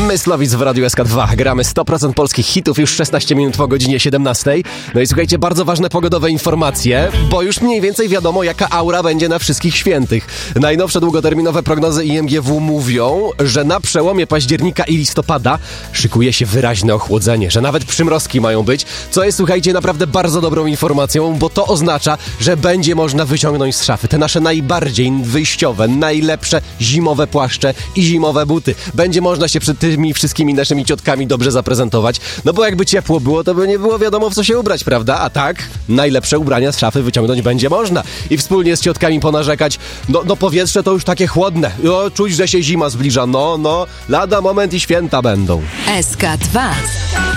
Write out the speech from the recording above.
Myslowic w Radiu SK2. Gramy 100% polskich hitów już 16 minut po godzinie 17. No i słuchajcie, bardzo ważne pogodowe informacje, bo już mniej więcej wiadomo, jaka aura będzie na wszystkich świętych. Najnowsze długoterminowe prognozy IMGW mówią, że na przełomie października i listopada szykuje się wyraźne ochłodzenie, że nawet przymrozki mają być, co jest, słuchajcie, naprawdę bardzo dobrą informacją, bo to oznacza, że będzie można wyciągnąć z szafy te nasze najbardziej wyjściowe, najlepsze zimowe płaszcze i zimowe buty. Będzie można się przed tymi wszystkimi naszymi ciotkami dobrze zaprezentować, no bo jakby ciepło było, to by nie było wiadomo, w co się ubrać, prawda? A tak, najlepsze ubrania z szafy wyciągnąć będzie można i wspólnie z ciotkami ponarzekać, no powietrze to już takie chłodne, czuć, że się zima zbliża, no, lada moment i święta będą. SK2